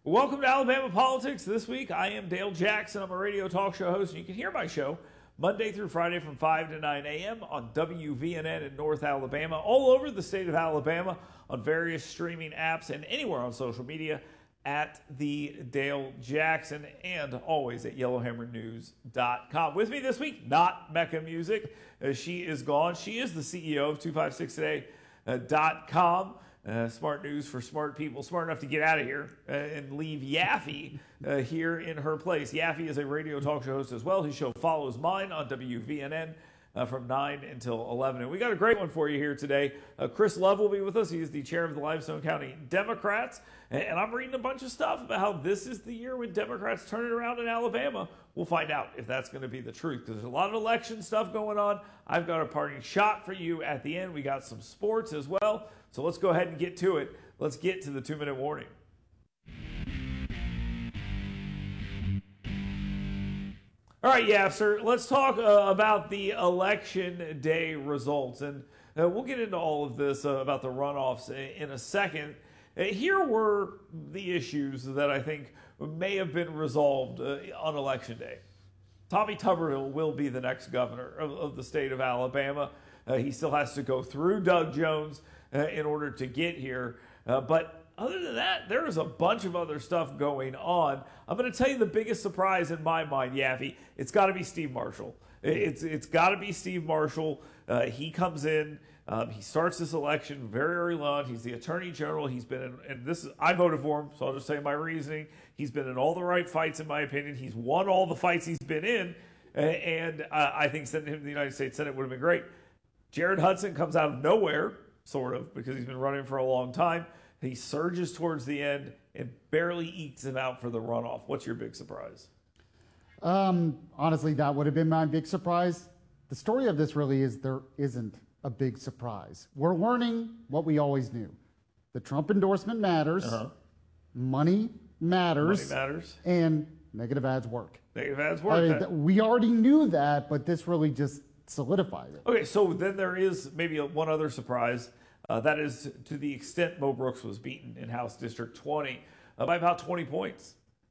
Welcome to Alabama Politics. This week, I am Dale Jackson. I'm a radio talk show host, and you can hear my show Monday through Friday from 5 to 9 a.m. on WVNN in North Alabama, all over the state of Alabama, on various streaming apps, and anywhere on social media at the Dale Jackson, and always at YellowhammerNews.com. With me this week, not Mecca Music. She is gone. She is the CEO of 256today.com. Smart news for smart people, smart enough to get out of here and leave Yaffe here in her place. Yaffe is a radio talk show host as well. His show follows mine on WVNN from 9 until 11. And we got a great one for you here today. Chris Love will be with us. He is the chair of the Limestone County Democrats. And I'm reading a bunch of stuff about how this is the year when Democrats turn it around in Alabama. We'll find out if that's going to be the truth, because there's a lot of election stuff going on. I've got a parting shot for you at the end. We got some sports as well. So let's go ahead and get to it. Let's get to the 2-minute warning. All right, yeah, sir. Let's talk about the election day results. And we'll get into all of this about the runoffs in a second. Here were the issues that I think may have been resolved on Election Day. Tommy Tuberville will be the next governor of the state of Alabama. He still has to go through Doug Jones in order to get here. But other than that, there is a bunch of other stuff going on. I'm going to tell you the biggest surprise in my mind, Yaffe. It's got to be Steve Marshall. It's got to be Steve Marshall. He comes in. He starts this election very early on. He's the attorney general. He's been in, and this is, I voted for him, so I'll just say my reasoning. He's been in all the right fights, in my opinion. He's won all the fights he's been in, and I think sending him to the United States Senate would have been great. Jared Hudson comes out of nowhere, sort of, because he's been running for a long time. He surges towards the end and barely ekes him out for the runoff. What's your big surprise? Honestly, that would have been my big surprise. The story of this really is there isn't a big surprise. We're learning what we always knew. The Trump endorsement matters. Money matters. Money matters. And negative ads work. Negative ads work. We already knew that, but this really just solidified it. Okay, so then there is maybe one other surprise. That is to the extent Mo Brooks was beaten in House District 20 by about 20 points.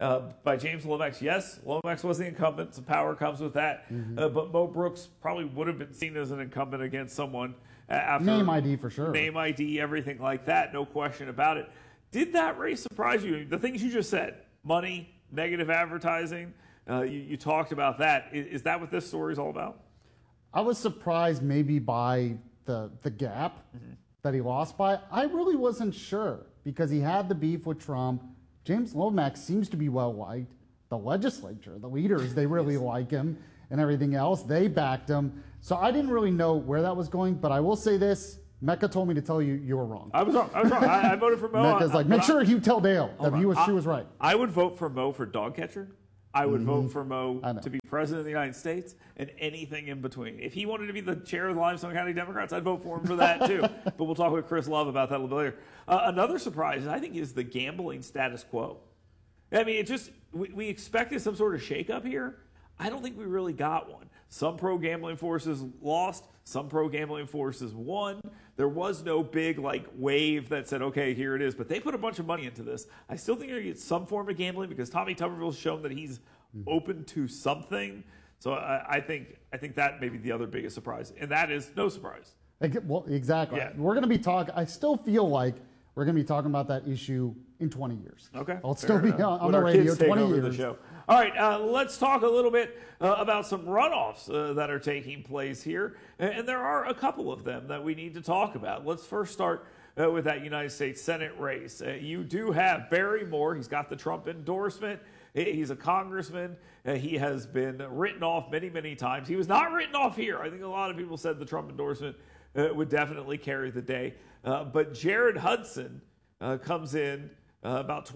By James Lomax. Yes, Lomax was the incumbent. Some power comes with that. But Mo Brooks probably would have been seen as an incumbent against someone after name ID for sure. Name ID, everything like that. No question about it. Did that race surprise you? The things you just said, money, negative advertising, you talked about that. Is that what this story is all about? I was surprised maybe by the gap that he lost by. I really wasn't sure because he had the beef with Trump. James Lomax seems to be well liked. The legislature, the leaders, they really like him, and everything else. They backed him. So I didn't really know where that was going, but I will say this. Mecca told me to tell you you were wrong. I was wrong. I voted for Mo. Mecca's like, make sure you tell Dale that she was right. I would vote for Mo for dog catcher. I would vote for Mo to be president of the United States and anything in between. If he wanted to be the chair of the Limestone County Democrats, I'd vote for him for that too. But we'll talk with Chris Love about that a little bit later. Another surprise, I think, is the gambling status quo. I mean, we expected some sort of shakeup here. I don't think we really got one. Some pro-gambling forces lost. Some pro-gambling forces won. There was no big wave that said, okay, here it is. But they put a bunch of money into this. I still think you're going to get some form of gambling because Tommy Tuberville's shown that he's open to something. So I think that may be the other biggest surprise. And that is no surprise. Well, exactly. Yeah. We're going to be talking. I still feel like we're going to be talking about that issue in 20 years. Okay. I'll still be on the radio 20 years. The show. All right, let's talk a little bit about some runoffs that are taking place here. And there are a couple of them that we need to talk about. Let's first start with that United States Senate race. You do have Barry Moore. He's got the Trump endorsement. He's a congressman. He has been written off many, many times. He was not written off here. I think a lot of people said the Trump endorsement would definitely carry the day. But Jared Hudson comes in about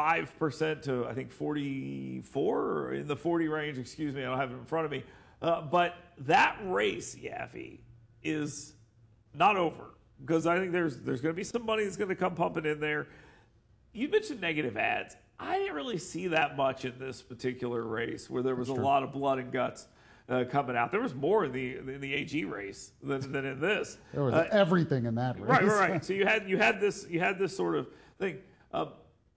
25% to, I think, 44, or in the 40 range, excuse me, I don't have it in front of me. But that race, Yaffe, is not over because I think there's going to be some money that's going to come pumping in there. You mentioned negative ads. I didn't really see that much in this particular race where there was a lot of blood and guts coming out. There was more in the AG race than in this. There was everything in that race. Right. So you had this sort of thing.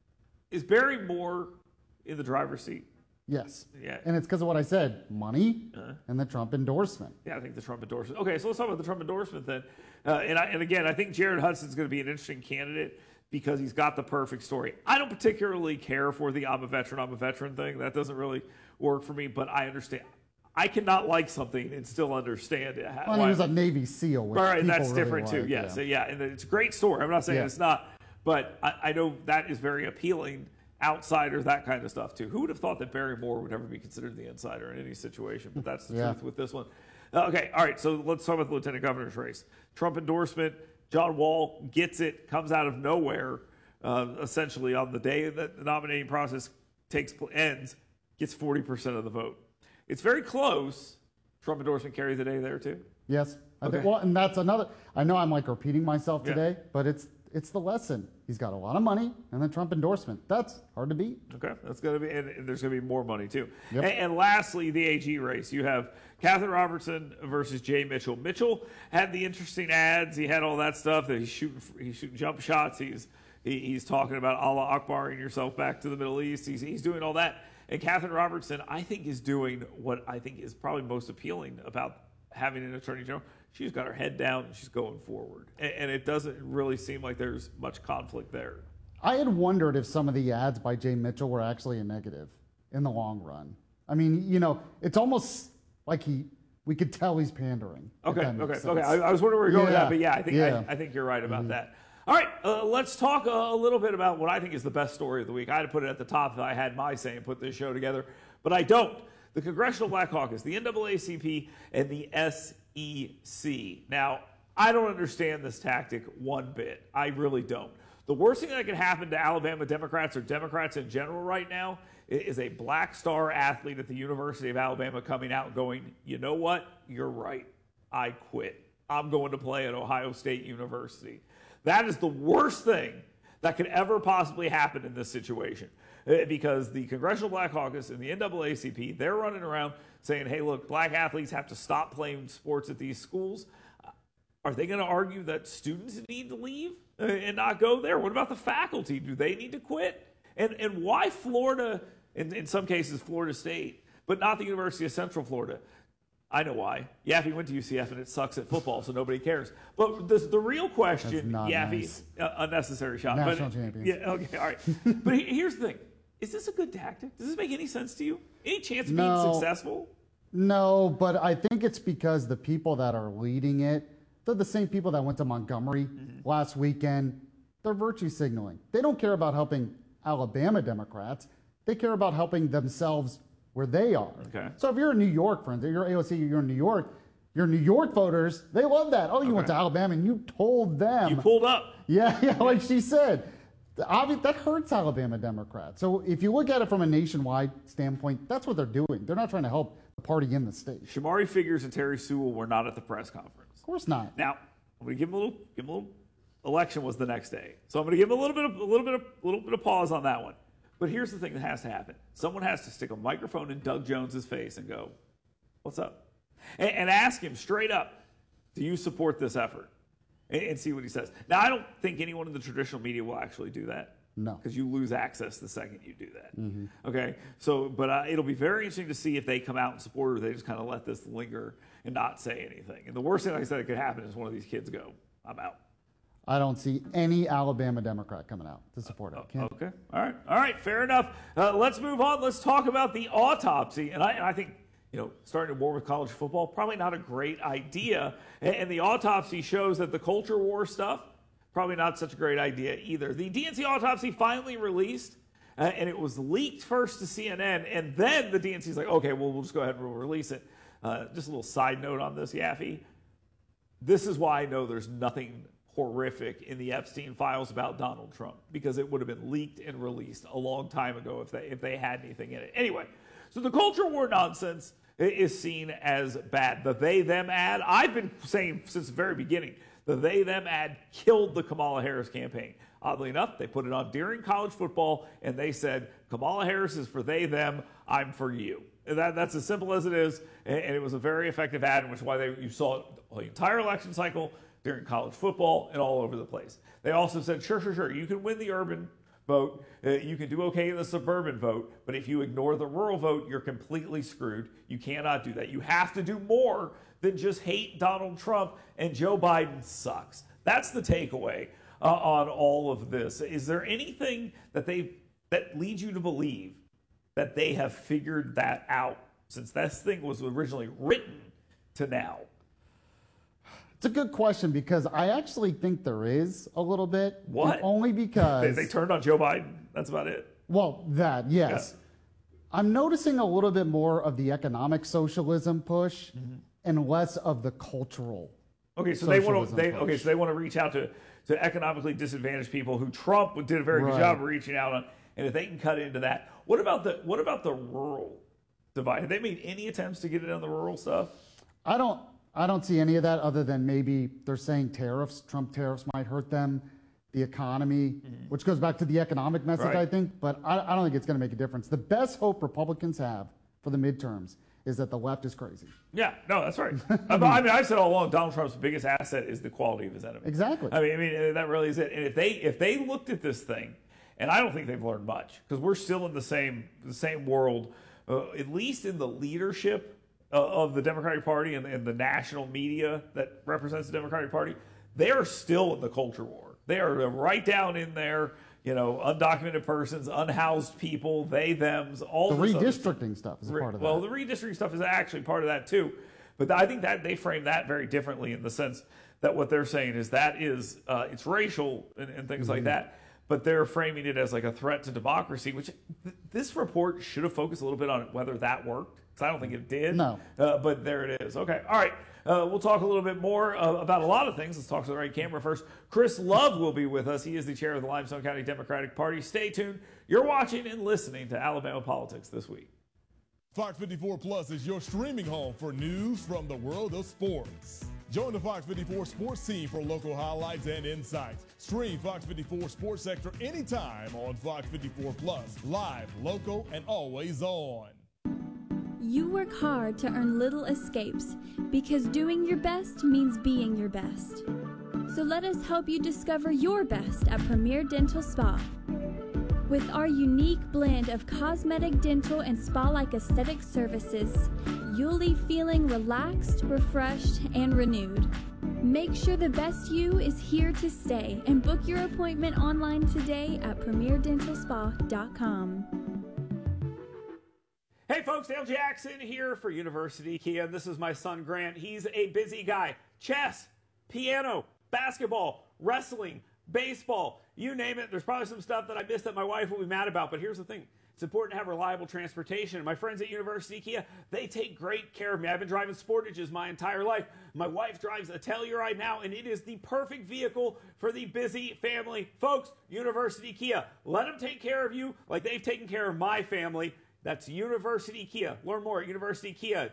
Is Barry Moore in the driver's seat? Yes. Yeah. And it's because of what I said, money and the Trump endorsement. Yeah, I think the Trump endorsement. Okay, so let's talk about the Trump endorsement then. And again, I think Jared Hudson's going to be an interesting candidate because he's got the perfect story. I don't particularly care for the I'm a veteran thing. That doesn't really work for me, but I understand. I cannot like something and still understand it. Well, he was a Navy SEAL. Which all right, people that's really different too. like, Yeah, so and it's a great story. I'm not saying it's not, but I know that is very appealing. Outsiders, that kind of stuff too. Who would have thought that Barry Moore would ever be considered the insider in any situation? But that's the truth with this one. Okay, all right, so let's talk about the lieutenant governor's race. Trump endorsement, John Wall gets it, comes out of nowhere, essentially on the day that the nominating process ends, gets 40% of the vote. It's very close. Trump endorsement carries the day there too? Yes. I think, well, and that's another, I know I'm like repeating myself today, but it's the lesson. He's got a lot of money and the Trump endorsement. That's hard to beat. Okay, that's going to be, and there's going to be more money too. Yep. And lastly, the AG race. You have Catherine Robertson versus Jay Mitchell. Mitchell had the interesting ads. He had all that stuff. That he's shooting jump shots. He's talking about Allah Akbaring yourself back to the Middle East. He's doing all that. And Catherine Robertson, I think, is doing what I think is probably most appealing about having an attorney general. She's got her head down and she's going forward. And it doesn't really seem like there's much conflict there. I had wondered if some of the ads by Jay Mitchell were actually a negative in the long run. I mean, you know, it's almost like we could tell he's pandering. Okay. I was wondering where you're going with that, but I think you're right about that. All right, let's talk a little bit about what I think is the best story of the week. I had to put it at the top if I had my say and put this show together, but I don't. The Congressional Black Caucus, the NAACP, and the SEC. Now, I don't understand this tactic one bit. I really don't. The worst thing that can happen to Alabama Democrats or Democrats in general right now is a black star athlete at the University of Alabama coming out and going, you know what? You're right. I quit. I'm going to play at Ohio State University. That is the worst thing that could ever possibly happen in this situation. Because the Congressional Black Caucus and the NAACP, they're running around saying, hey, look, black athletes have to stop playing sports at these schools. Are they going to argue that students need to leave and not go there? What about the faculty? Do they need to quit? And why Florida, in some cases Florida State, but not the University of Central Florida? I know why. Yaffe went to UCF and it sucks at football, so nobody cares. But the real question, Yaffe, nice. Unnecessary shot. National champions. Yeah, okay, all right. But here's the thing. Is this a good tactic? Does this make any sense to you? Any chance of being successful? No, but I think it's because the people that are leading it, they're the same people that went to Montgomery last weekend. They're virtue signaling. They don't care about helping Alabama Democrats. They care about helping themselves where they are. Okay. So if you're in New York, for instance, you're AOC, you're in New York, your New York voters, they love that. Oh, you went to Alabama and you told them. You pulled up. Yeah, like she said. That hurts Alabama Democrats. So if you look at it from a nationwide standpoint, that's what they're doing. They're not trying to help the party in the state. Shamari Figures and Terry Sewell were not at the press conference. Of course not. Now, I'm going to give them a little. Election was the next day, so I'm going to give them a little bit of pause on that one. But here's the thing that has to happen: someone has to stick a microphone in Doug Jones's face and go, "What's up?" and ask him straight up, "Do you support this effort?" And see what he says. Now, I don't think anyone in the traditional media will actually do that. No. Because you lose access the second you do that. Okay? So, but it'll be very interesting to see if they come out and support or they just kind of let this linger and not say anything. And the worst thing, like I said, that could happen is one of these kids go, I'm out. I don't see any Alabama Democrat coming out to support it. Okay. All right. Fair enough. Let's move on. Let's talk about the autopsy. And I think, starting a war with college football, probably not a great idea. And the autopsy shows that the culture war stuff, probably not such a great idea either. The DNC autopsy finally released, and it was leaked first to CNN, and then the DNC's like, okay, well, we'll just go ahead and we'll release it. Just a little side note on this, Yaffe. This is why I know there's nothing horrific in the Epstein files about Donald Trump, because it would have been leaked and released a long time ago if they had anything in it. Anyway, so the culture war nonsense is seen as bad. The they-them ad, I've been saying since the very beginning, the they-them ad killed the Kamala Harris campaign. Oddly enough, they put it on during college football, and they said, Kamala Harris is for they-them, I'm for you. And that's as simple as it is, and it was a very effective ad, which is why you saw the entire election cycle during college football and all over the place. They also said, sure, you can win the urban vote. You can do okay in the suburban vote, but if you ignore the rural vote, you're completely screwed. You cannot do that. You have to do more than just hate Donald Trump, and Joe Biden sucks. That's the takeaway on all of this. Is there anything that leads you to believe that they have figured that out since this thing was originally written to now? It's a good question because I actually think there is a little bit. What? Only because they turned on Joe Biden. That's about it. Well, that, yes. Yeah. I'm noticing a little bit more of the economic socialism push and less of the cultural. Okay, so they want to reach out to economically disadvantaged people who Trump did a very good job of reaching out on, and if they can cut into that, what about the rural divide? Have they made any attempts to get it on the rural stuff? I don't see any of that other than maybe they're saying tariffs, Trump tariffs might hurt them, the economy, which goes back to the economic message, I think, but I don't think it's going to make a difference. The best hope Republicans have for the midterms is that the left is crazy. Yeah, no, that's right. I mean, I've said all along, Donald Trump's biggest asset is the quality of his enemy. Exactly. I mean, that really is it. And if they looked at this thing, and I don't think they've learned much because we're still in the same world, at least in the leadership of the Democratic Party and the national media that represents the Democratic Party, they are still in the culture war. They are right down in there. Undocumented persons, unhoused people, they, thems, all the redistricting stuff is a part of that. Well, the redistricting stuff is actually part of that too. But I think that they frame that very differently in the sense that what they're saying is that is it's racial and things like that. But they're framing it as like a threat to democracy, which this report should have focused a little bit on whether that worked. Because I don't think it did. No. But there it is. Okay. All right. We'll talk a little bit more about a lot of things. Let's talk to the right camera first. Chris Love will be with us. He is the chair of the Limestone County Democratic Party. Stay tuned. You're watching and listening to Alabama Politics This Week. Fox 54 Plus is your streaming home for news from the world of sports. Join the Fox 54 sports team for local highlights and insights. Stream Fox 54 Sports Sector anytime on Fox 54 Plus, live, local, and always on. You work hard to earn little escapes because doing your best means being your best. So let us help you discover your best at Premier Dental Spa. With our unique blend of cosmetic, dental, and spa-like aesthetic services, you'll leave feeling relaxed, refreshed, and renewed. Make sure the best you is here to stay and book your appointment online today at premierdentalspa.com. Hey folks, Dale Jackson here for University Kia. This is my son Grant. He's a busy guy. Chess, piano, basketball, wrestling, baseball, you name it. There's probably some stuff that I missed that my wife will be mad about, but here's the thing. It's important to have reliable transportation. My friends at University Kia, they take great care of me. I've been driving Sportages my entire life. My wife drives a Telluride now, and it is the perfect vehicle for the busy family. Folks, University Kia, let them take care of you like they've taken care of my family. That's University Kia. Learn more at University Kia.